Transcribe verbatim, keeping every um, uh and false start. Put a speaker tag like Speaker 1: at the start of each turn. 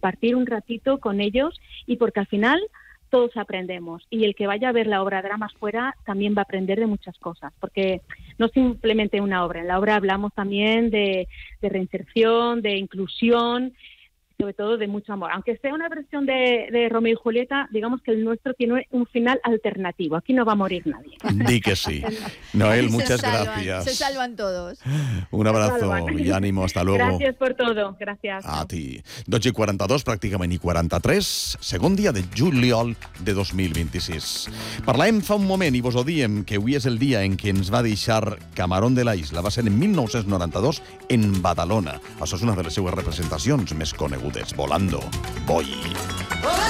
Speaker 1: compartir un ratito con ellos y porque al final todos aprendemos y el que vaya a ver la obra Dramas Fuera también va a aprender de muchas cosas, porque no simplemente una obra, en la obra hablamos también de, de reinserción, de inclusión, sobre todo de mucho amor. Aunque sea una versión de, de Romeo y Julieta, digamos que el nuestro tiene un final alternativo. Aquí no va a morir nadie.
Speaker 2: Di que sí. Noel, muchas
Speaker 3: se salvan,
Speaker 2: gracias.
Speaker 3: Se salvan todos.
Speaker 2: Un abrazo y ánimo. Hasta luego.
Speaker 1: Gracias por todo. Gracias.
Speaker 2: A ti. dotze i quaranta-dos, pràcticament i quaranta-tres, segon dia de juliol de dos mil vint-i-sis. Parlàvem fa un moment i vos ho diem que avui és el dia en què ens va deixar Camarón de la Isla. Va ser en mil nou-cents noranta-dos en Badalona. Això és una de les seues representacions més conegudes. Volando. Voy.